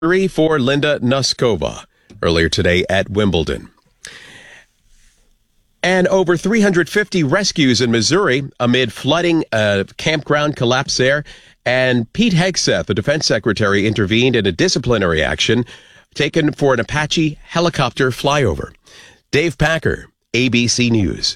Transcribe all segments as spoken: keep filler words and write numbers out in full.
for Linda Noskova earlier today at Wimbledon. And over three hundred fifty rescues in Missouri amid flooding, a campground collapse there. And Pete Hegseth, the defense secretary, intervened in a disciplinary action taken for an Apache helicopter flyover. Dave Packer, A B C News.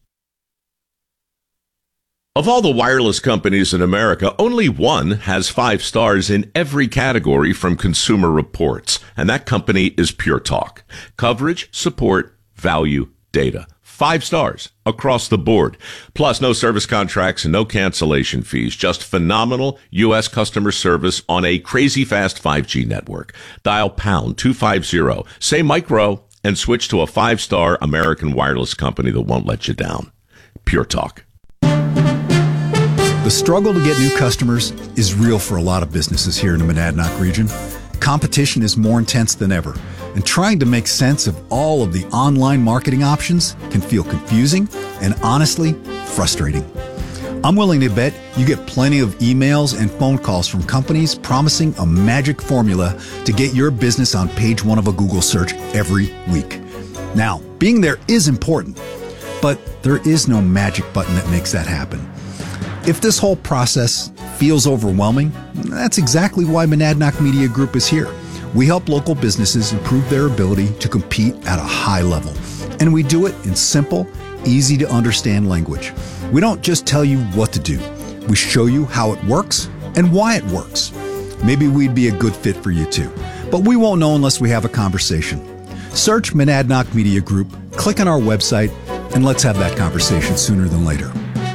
Of all the wireless companies in America, only one has five stars in every category from Consumer Reports, and that company is Pure Talk. Coverage, support, value, data. Five stars across the board. Plus, no service contracts and no cancellation fees. Just phenomenal U S customer service on a crazy fast five G network. Dial pound two fifty, say micro, and switch to a five-star American wireless company that won't let you down. Pure Talk. The struggle to get new customers is real for a lot of businesses here in the Monadnock region. Competition is more intense than ever, and trying to make sense of all of the online marketing options can feel confusing and honestly frustrating. I'm willing to bet you get plenty of emails and phone calls from companies promising a magic formula to get your business on page one of a Google search every week. Now, being there is important, but there is no magic button that makes that happen. If this whole process feels overwhelming, that's exactly why Monadnock Media Group is here. We help local businesses improve their ability to compete at a high level. And we do it in simple, easy to understand language. We don't just tell you what to do. We show you how it works and why it works. Maybe we'd be a good fit for you too, but we won't know unless we have a conversation. Search Monadnock Media Group, click on our website, and let's have that conversation sooner than later.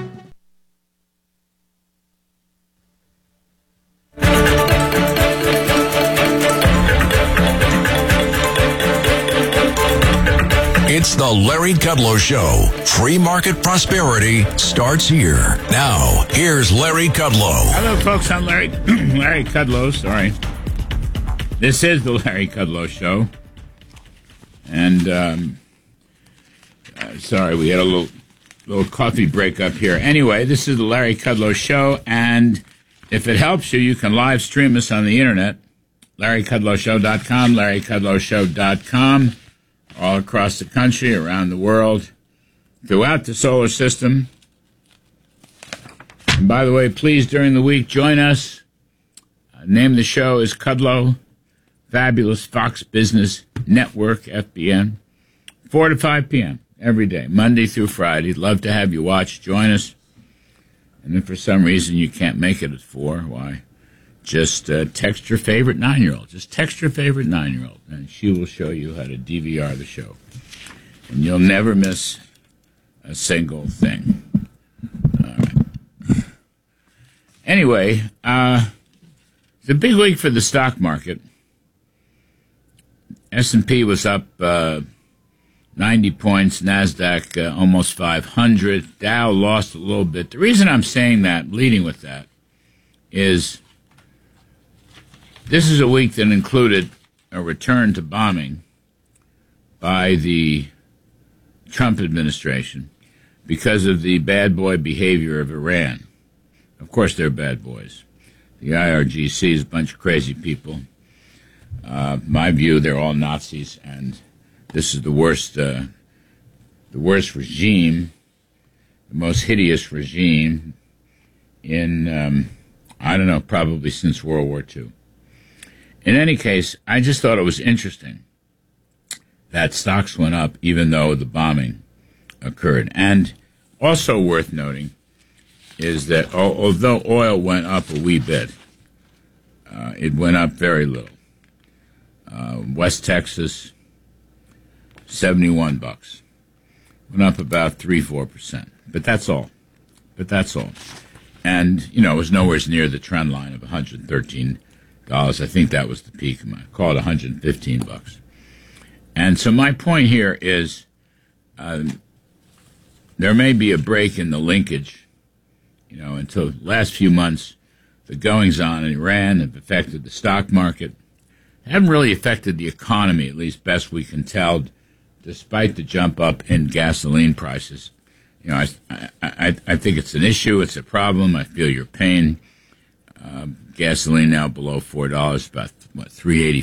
It's the Larry Kudlow Show. Free market prosperity starts here. Now, here's Larry Kudlow. Hello, folks. I'm Larry Larry Kudlow. Sorry. This is the Larry Kudlow Show. And, um, uh, sorry, we had a little little coffee break up here. Anyway, this is the Larry Kudlow Show. And if it helps you, you can live stream us on the internet. Larry Kudlow Show dot com, Larry Kudlow Show dot com. All across the country, around the world, throughout the solar system. And by the way, please, during the week, join us. Uh, name of the show is Kudlow, Fabulous Fox Business Network, F B N, four to five p.m. every day, Monday through Friday. Love to have you watch. Join us. And if for some reason you can't make it at four, why? Just uh, text your favorite nine-year-old. Just text your favorite nine-year-old, and she will show you how to D V R the show. And you'll never miss a single thing. All right. Anyway, uh, it's a big week for the stock market. S and P was up uh, ninety points, NASDAQ uh, almost five hundred. Dow lost a little bit. The reason I'm saying that, leading with that, is this is a week that included a return to bombing by the Trump administration because of the bad boy behavior of Iran. Of course, they're bad boys. The I R G C is a bunch of crazy people. Uh, my view, they're all Nazis, and this is the worst, uh, the worst regime, the most hideous regime in, um, I don't know, probably since World War Two. In any case, I just thought it was interesting that stocks went up even though the bombing occurred. And also worth noting is that although oil went up a wee bit, uh, it went up very little. Uh, West Texas, seventy-one bucks. Went up about three, four percent. But that's all. But that's all. And, you know, it was nowhere near the trend line of one hundred thirteen dollars. I think that was the peak. I call it one hundred fifteen bucks. And so my point here is um, there may be a break in the linkage, you know, until the last few months, the goings-on in Iran have affected the stock market. They haven't really affected the economy, at least best we can tell, despite the jump up in gasoline prices. You know, I, I, I think it's an issue. It's a problem. I feel your pain. Uh, gasoline now below four dollars, about what three eighty